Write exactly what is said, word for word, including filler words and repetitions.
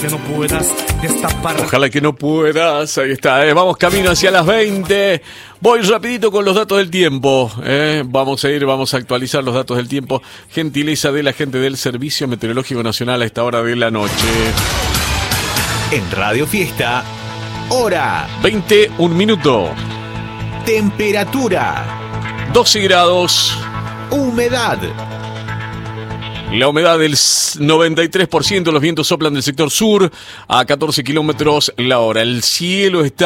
Que no puedas destapar. Ojalá que no puedas. Ahí está, ¿eh? Vamos camino hacia las veinte. Voy rapidito con los datos del tiempo. ¿eh? Vamos a ir, vamos a actualizar los datos del tiempo. Gentileza de la gente del Servicio Meteorológico Nacional a esta hora de la noche. En Radio Fiesta, hora veinte, un minuto. Temperatura doce grados. Humedad La humedad del noventa y tres por ciento, los vientos soplan del sector sur a catorce kilómetros la hora. El cielo está